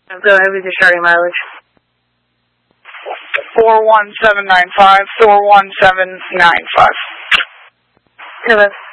Go ahead with your starting mileage. 41795, 41795. Hello.